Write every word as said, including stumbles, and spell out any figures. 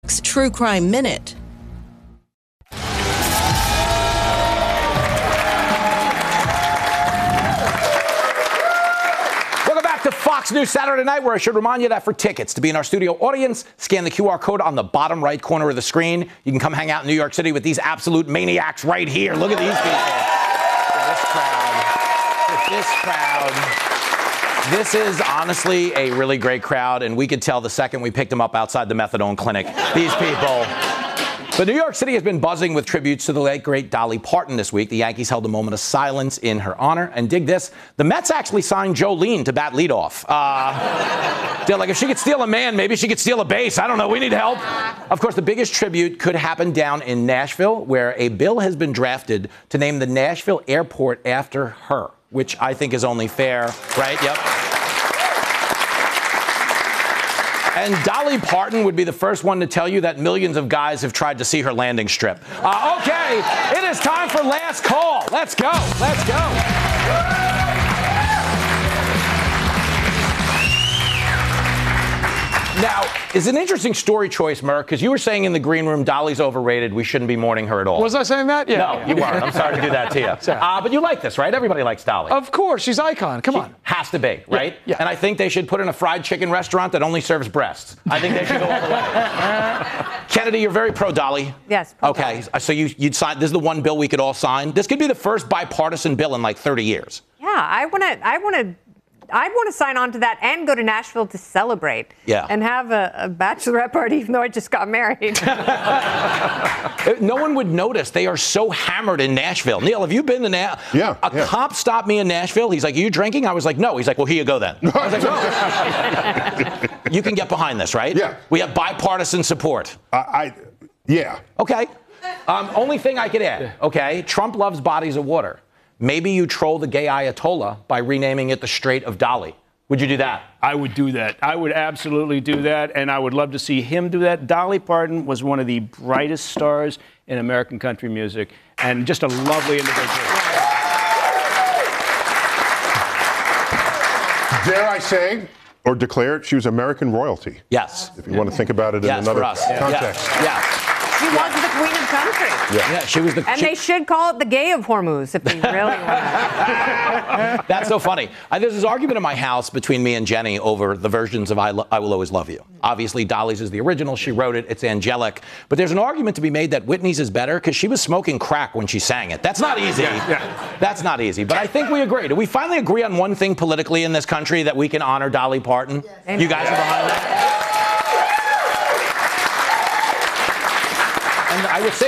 True Crime Minute. Welcome back to Fox News Saturday Night, where I should remind you that for tickets to be in our studio audience, scan the Q R code on the bottom right corner of the screen. You can come hang out in New York City with these absolute maniacs right here. Look at these people. This crowd. This crowd. This is honestly a really great crowd, and we could tell the second we picked them up outside the methadone clinic. These people. But New York City has been buzzing with tributes to the late, great Dolly Parton this week. The Yankees held a moment of silence in her honor. And dig this, the Mets actually signed Jolene to bat leadoff. Uh, they're like, if she could steal a man, maybe she could steal a base. I don't know. We need help. Of course, the biggest tribute could happen down in Nashville, where a bill has been drafted to name the Nashville airport after her, which I think is only fair, right? Yep. And Dolly Parton would be the first one to tell you that millions of guys have tried to see her landing strip. Uh, okay, it is time for last call. Let's go. Let's go. Now, it's an interesting story choice, Merck, because you were saying in the green room, Dolly's overrated. We shouldn't be mourning her at all. Was I saying that? Yeah. No, you weren't. I'm sorry to do that to you. Uh, but you like this, right? Everybody likes Dolly. Of course. She's icon. Come she on. Has to be, right? Yeah, yeah. And I think they should put in a fried chicken restaurant that only serves breasts. I think they should go all the way. Kennedy, you're very pro-Dolly. Yes. Pro okay. Dolly. So you, you'd sign. This is the one bill we could all sign. This could be the first bipartisan bill in like thirty years. Yeah, I want to. I want to. I want to sign on to that and go to Nashville to celebrate. Yeah. And have a, a bachelorette party, even though I just got married. No one would notice. They are so hammered in Nashville. Neil, have you been to Nashville? Yeah. A yeah. cop stopped me in Nashville. He's like, "Are you drinking?" I was like, "No." He's like, "Well, here you go then." I was like, "No." You can get behind this, right? Yeah. We have bipartisan support. I, I yeah. Okay. Um, only thing I could add, okay? Trump loves bodies of water. Maybe you troll the gay Ayatollah by renaming it the Strait of Dolly. Would you do that? I would do that. I would absolutely do that, and I would love to see him do that. Dolly Parton was one of the brightest stars in American country music, and just a lovely individual. Dare I say, or declare it, she was American royalty. Yes. If you want to think about it in yes, another for us. context. Yes. yes. She was the queen of country. Yeah, yeah she was the. And she, they should call it the gay of Hormuz if they really want to. That's so funny. I, there's this argument in my house between me and Jenny over the versions of I, Lo- I Will Always Love You. Obviously, Dolly's is the original. She wrote it. It's angelic. But there's an argument to be made that Whitney's is better because she was smoking crack when she sang it. That's not easy. Yeah, yeah. That's not easy. But I think we agree. Do we finally agree on one thing politically in this country, that we can honor Dolly Parton? Yes. You guys are behind that? And I would say